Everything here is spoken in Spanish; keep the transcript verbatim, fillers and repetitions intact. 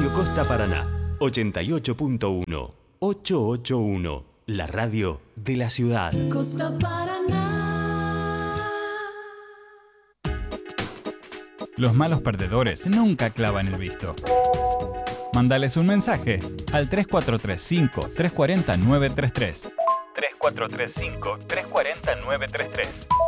Radio Costa Paraná, ochenta y ocho punto uno, ochocientos ochenta y uno, la radio de la ciudad. Costa Paraná. Los malos perdedores nunca clavan el visto. Mándales un mensaje al tres cuatro tres cinco, tres cuatro cero, nueve tres tres. tres cuatro tres cinco, tres cuatro cero, nueve tres tres.